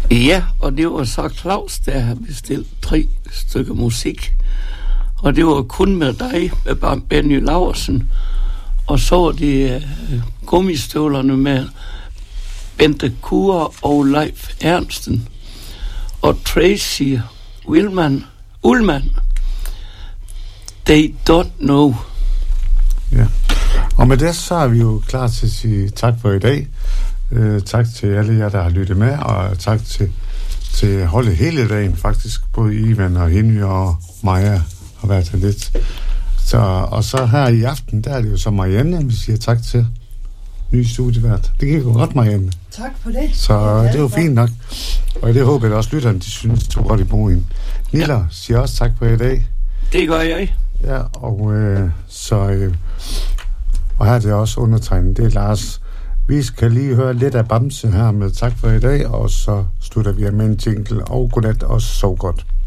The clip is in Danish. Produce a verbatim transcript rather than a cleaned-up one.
Ja, og det var så Claus, der havde bestilt tre stykker musik. Og det var kun med dig, med Benny Laursen. Og så var det uh, gummistøvlerne med Bente Kure og Leif Ernsten. Og Tracy Ullman. Ullman. They don't know. Ja. Og med det, så er vi jo klar til at sige tak for i dag. Uh, tak til alle jer, der har lyttet med, og tak til, til holdet hele dagen, faktisk. Både Ivan og Henny og Maja har været her lidt. Så, og så her i aften, der er det jo så Marianne, vi siger tak til. Ny studievært. Det gik jo godt, Marianne. Tak for det. Så det er jo fint nok. Og det håber jeg også, lytterne, de synes, det var godt i bogen. Nilla ja. siger også tak for i dag. Det gør jeg. Ja, og øh, så... Øh, og her er det også undertegnet. Det er Lars. Vi skal lige høre lidt af Bamse her med tak for i dag, og så slutter vi af med en jingle. Og godnat og sov godt.